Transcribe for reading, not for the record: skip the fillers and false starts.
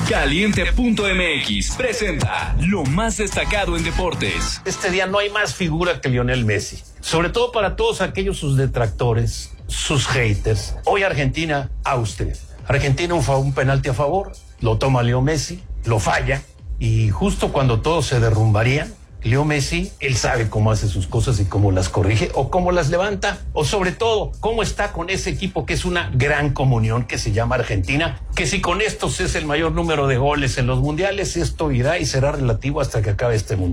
Caliente.mx presenta lo más destacado en deportes. Este día no hay más figura que Lionel Messi, sobre todo para todos aquellos sus detractores, sus haters. Hoy Argentina, Austria. Argentina un penalti a favor, lo toma Leo Messi, lo falla, y justo cuando todos se derrumbarían, Leo Messi, él sabe cómo hace sus cosas y cómo las corrige o cómo las levanta, o sobre todo, cómo está con ese equipo que es una gran comunión que se llama Argentina, que si con estos es el mayor número de goles en los mundiales, esto irá y será relativo hasta que acabe este mundial.